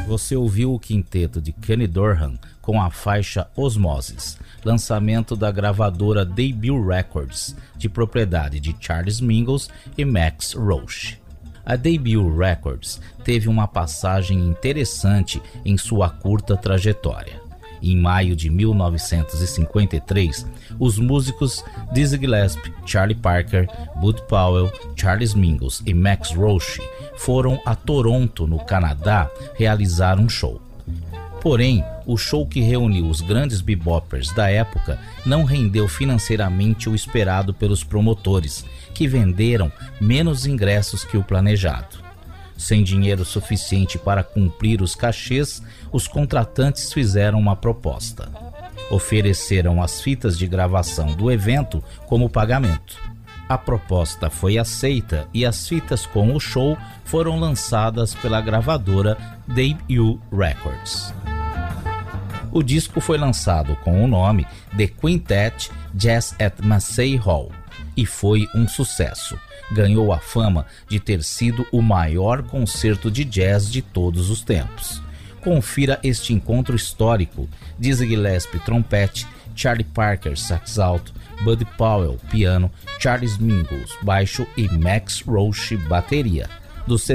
Você ouviu o quinteto de Kenny Dorham com a faixa Osmosis, lançamento da gravadora Debut Records, de propriedade de Charles Mingus e Max Roach. A Debut Records teve uma passagem interessante em sua curta trajetória. Em maio de 1953, os músicos Dizzy Gillespie, Charlie Parker, Bud Powell, Charles Mingus e Max Roach foram a Toronto, no Canadá, realizar um show. Porém, o show que reuniu os grandes bebopers da época não rendeu financeiramente o esperado pelos promotores, que venderam menos ingressos que o planejado. Sem dinheiro suficiente para cumprir os cachês, os contratantes fizeram uma proposta. Ofereceram as fitas de gravação do evento como pagamento. A proposta foi aceita e as fitas com o show foram lançadas pela gravadora Debut Records. O disco foi lançado com o nome The Quintet Jazz at Massey Hall e foi um sucesso. Ganhou a fama de ter sido o maior concerto de jazz de todos os tempos. Confira este encontro histórico: Dizzy Gillespie, trompete, Charlie Parker, sax alto, Bud Powell, piano, Charles Mingus, baixo e Max Roach, bateria. Do